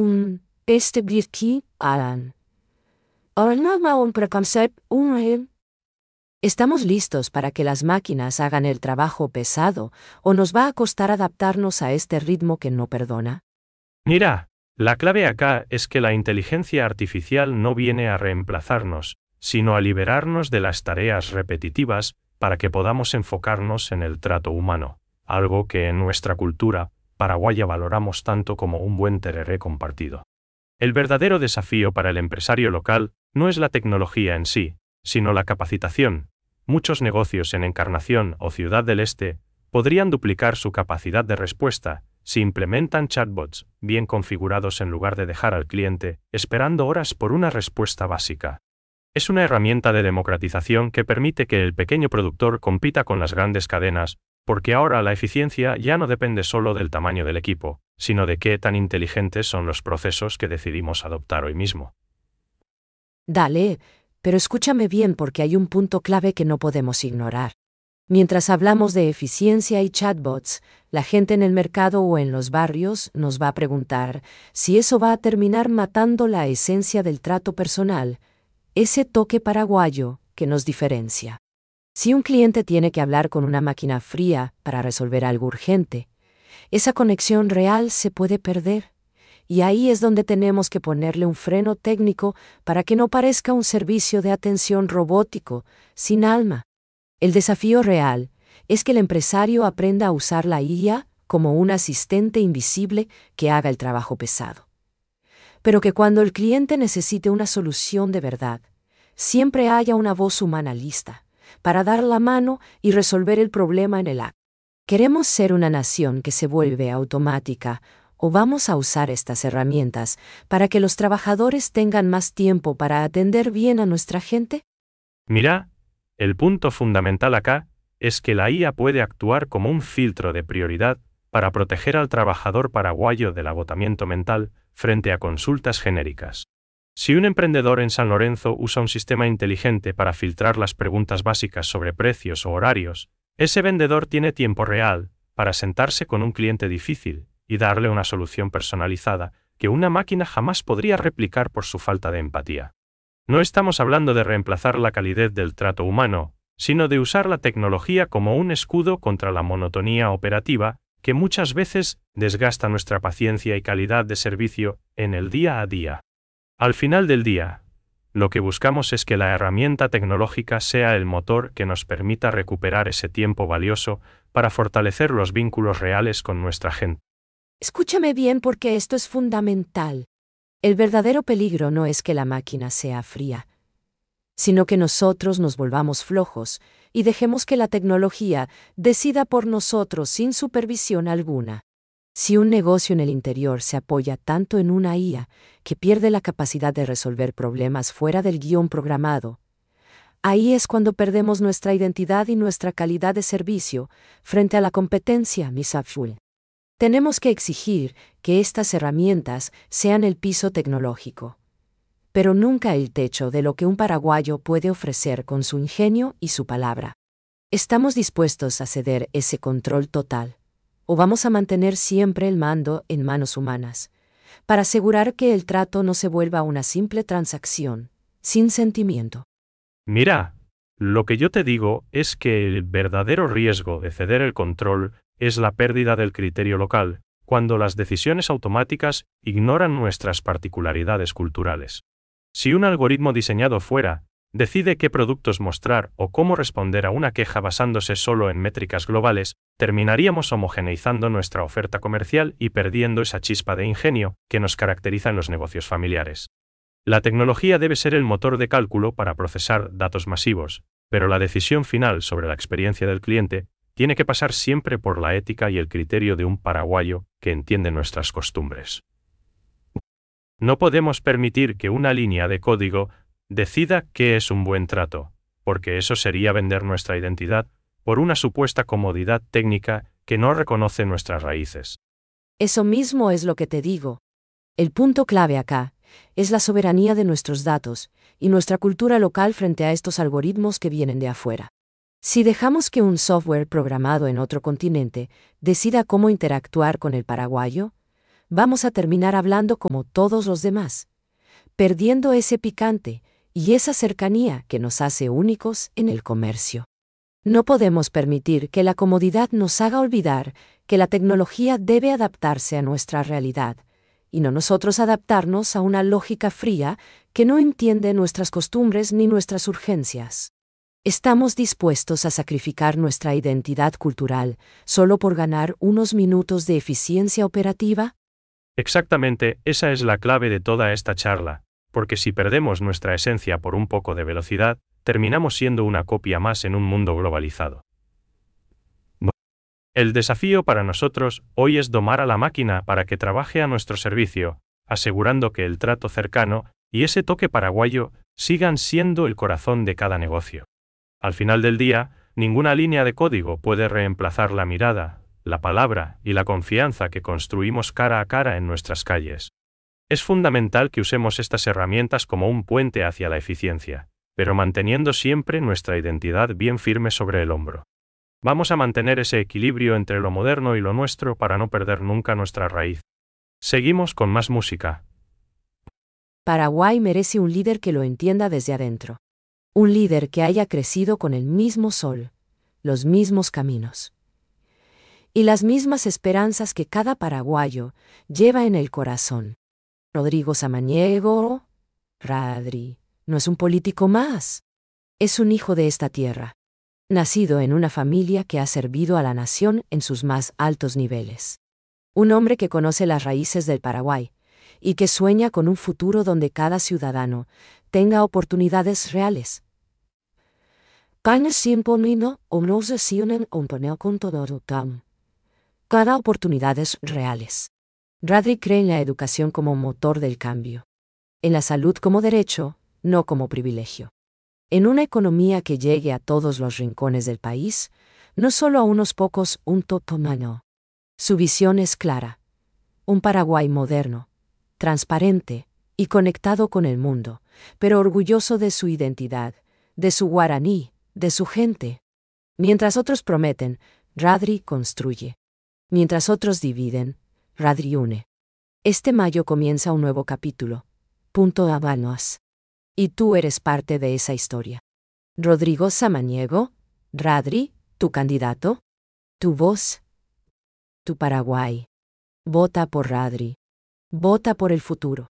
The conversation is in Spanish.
Este birki alan. Un preconcept, ¿Estamos listos para que las máquinas hagan el trabajo pesado o nos va a costar adaptarnos a este ritmo que no perdona? Mira, la clave acá es que la inteligencia artificial no viene a reemplazarnos, sino a liberarnos de las tareas repetitivas para que podamos enfocarnos en el trato humano, algo que en nuestra cultura paraguaya valoramos tanto como un buen tereré compartido. El verdadero desafío para el empresario local no es la tecnología en sí, sino la capacitación. Muchos negocios en Encarnación o Ciudad del Este podrían duplicar su capacidad de respuesta si implementan chatbots bien configurados en lugar de dejar al cliente esperando horas por una respuesta básica. Es una herramienta de democratización que permite que el pequeño productor compita con las grandes cadenas, porque ahora la eficiencia ya no depende solo del tamaño del equipo, sino de qué tan inteligentes son los procesos que decidimos adoptar hoy mismo. Dale, pero escúchame bien porque hay un punto clave que no podemos ignorar. Mientras hablamos de eficiencia y chatbots, la gente en el mercado o en los barrios nos va a preguntar si eso va a terminar matando la esencia del trato personal, ese toque paraguayo que nos diferencia. Si un cliente tiene que hablar con una máquina fría para resolver algo urgente, esa conexión real se puede perder. Y ahí es donde tenemos que ponerle un freno técnico para que no parezca un servicio de atención robótico, sin alma. El desafío real es que el empresario aprenda a usar la IA como un asistente invisible que haga el trabajo pesado. Pero que cuando el cliente necesite una solución de verdad, siempre haya una voz humana lista para dar la mano y resolver el problema en el acto. ¿Queremos ser una nación que se vuelve automática o vamos a usar estas herramientas para que los trabajadores tengan más tiempo para atender bien a nuestra gente? Mira, el punto fundamental acá es que la IA puede actuar como un filtro de prioridad para proteger al trabajador paraguayo del agotamiento mental frente a consultas genéricas. Si un emprendedor en San Lorenzo usa un sistema inteligente para filtrar las preguntas básicas sobre precios o horarios, ese vendedor tiene tiempo real para sentarse con un cliente difícil y darle una solución personalizada que una máquina jamás podría replicar por su falta de empatía. No estamos hablando de reemplazar la calidez del trato humano, sino de usar la tecnología como un escudo contra la monotonía operativa que muchas veces desgasta nuestra paciencia y calidad de servicio en el día a día. Al final del día, lo que buscamos es que la herramienta tecnológica sea el motor que nos permita recuperar ese tiempo valioso para fortalecer los vínculos reales con nuestra gente. Escúchame bien porque esto es fundamental. El verdadero peligro no es que la máquina sea fría, sino que nosotros nos volvamos flojos y dejemos que la tecnología decida por nosotros sin supervisión alguna. Si un negocio en el interior se apoya tanto en una IA que pierde la capacidad de resolver problemas fuera del guión programado, ahí es cuando perdemos nuestra identidad y nuestra calidad de servicio frente a la competencia, Misaful. Tenemos que exigir que estas herramientas sean el piso tecnológico, pero nunca el techo de lo que un paraguayo puede ofrecer con su ingenio y su palabra. ¿Estamos dispuestos a ceder ese control total? ¿O vamos a mantener siempre el mando en manos humanas, para asegurar que el trato no se vuelva una simple transacción, sin sentimiento? Mira, lo que yo te digo es que el verdadero riesgo de ceder el control es la pérdida del criterio local, cuando las decisiones automáticas ignoran nuestras particularidades culturales. Si un algoritmo diseñado fuera, decide qué productos mostrar o cómo responder a una queja basándose solo en métricas globales, terminaríamos homogeneizando nuestra oferta comercial y perdiendo esa chispa de ingenio que nos caracteriza en los negocios familiares. La tecnología debe ser el motor de cálculo para procesar datos masivos, pero la decisión final sobre la experiencia del cliente tiene que pasar siempre por la ética y el criterio de un paraguayo que entiende nuestras costumbres. No podemos permitir que una línea de código decida qué es un buen trato, porque eso sería vender nuestra identidad por una supuesta comodidad técnica que no reconoce nuestras raíces. Eso mismo es lo que te digo. El punto clave acá es la soberanía de nuestros datos y nuestra cultura local frente a estos algoritmos que vienen de afuera. Si dejamos que un software programado en otro continente decida cómo interactuar con el paraguayo, vamos a terminar hablando como todos los demás, perdiendo ese picante y esa cercanía que nos hace únicos en el comercio. No podemos permitir que la comodidad nos haga olvidar que la tecnología debe adaptarse a nuestra realidad, y no nosotros adaptarnos a una lógica fría que no entiende nuestras costumbres ni nuestras urgencias. ¿Estamos dispuestos a sacrificar nuestra identidad cultural solo por ganar unos minutos de eficiencia operativa? Exactamente, esa es la clave de toda esta charla, porque si perdemos nuestra esencia por un poco de velocidad, terminamos siendo una copia más en un mundo globalizado. El desafío para nosotros hoy es domar a la máquina para que trabaje a nuestro servicio, asegurando que el trato cercano y ese toque paraguayo sigan siendo el corazón de cada negocio. Al final del día, ninguna línea de código puede reemplazar la mirada, la palabra y la confianza que construimos cara a cara en nuestras calles. Es fundamental que usemos estas herramientas como un puente hacia la eficiencia, pero manteniendo siempre nuestra identidad bien firme sobre el hombro. Vamos a mantener ese equilibrio entre lo moderno y lo nuestro para no perder nunca nuestra raíz. Seguimos con más música. Paraguay merece un líder que lo entienda desde adentro. Un líder que haya crecido con el mismo sol, los mismos caminos y las mismas esperanzas que cada paraguayo lleva en el corazón. Rodrigo Samaniego, Radri, no es un político más. Es un hijo de esta tierra, nacido en una familia que ha servido a la nación en sus más altos niveles. Un hombre que conoce las raíces del Paraguay y que sueña con un futuro donde cada ciudadano tenga oportunidades reales. Cada oportunidades reales. Radri cree en la educación como motor del cambio. En la salud como derecho, no como privilegio. En una economía que llegue a todos los rincones del país, no solo a unos pocos, un totomano. Su visión es clara. Un Paraguay moderno, transparente y conectado con el mundo, pero orgulloso de su identidad, de su guaraní, de su gente. Mientras otros prometen, Radri construye. Mientras otros dividen, Radri une. Este mayo comienza un nuevo capítulo. Punto Habanos. Y tú eres parte de esa historia. Rodrigo Samaniego, Radri, tu candidato, tu voz, tu Paraguay. Vota por Radri. Vota por el futuro.